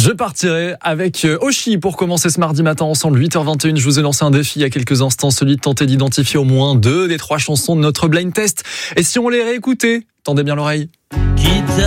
Je partirai avec Oshi pour commencer ce mardi matin ensemble, 8h21. Je vous ai lancé un défi il y a quelques instants, celui de tenter d'identifier au moins 2 des 3 chansons de notre blind test. Et si on les réécoutait, tendez bien l'oreille.